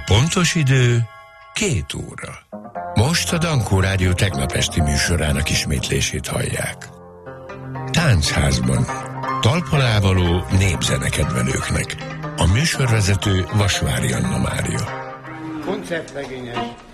pontos idő 2 óra. Most a Dankó Rádió tegnap esti műsorának ismétlését hallják. Táncházban. Talpalávaló népzenekedvelőknek. A műsorvezető Vasvári Anna Mária. Koncertlegényes.